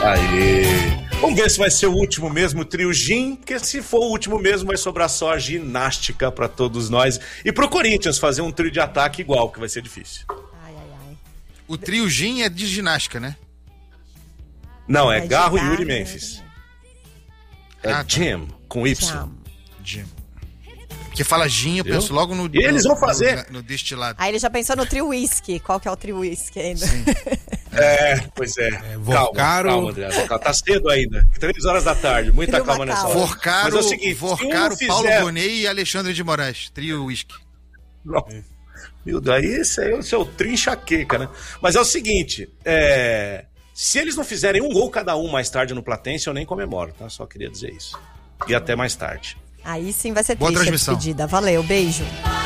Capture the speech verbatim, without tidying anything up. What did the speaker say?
Aí. Vamos ver se vai ser o último mesmo, o trio Gin, porque se for o último mesmo, vai sobrar só a ginástica pra todos nós. E pro Corinthians fazer um trio de ataque igual, que vai ser difícil. Ai, ai, ai. O trio Gin é de ginástica, né? Não, é É Garro, de Yuri e Garro, Memphis. É Ah, tá. Jim, com Y. Tchau. Gin. Porque fala gin, eu Viu? penso logo no... E eles vão no- fazer- No, no destilado. Aí ele já pensou no trio whisky. Qual que é o trio whisky ainda? É, pois é. É, calma, Vorcaro- calma, André. Vorcaro. Tá cedo ainda. Três horas da tarde. Muita Trio calma nessa Macau. hora. Vorcaro, Mas é o seguinte, se Vorcaro um Paulo fizer- Bonet e Alexandre de Moraes. Trio whisky. Não. Meu Deus, aí esse aí é o seu trio enxaqueca, né? Mas é o seguinte, é... se eles não fizerem um gol cada um mais tarde no Platense, eu nem comemoro, tá? Só queria dizer isso. E até mais tarde. Aí sim vai ser Boa triste a transmissão. despedida. Valeu, beijo.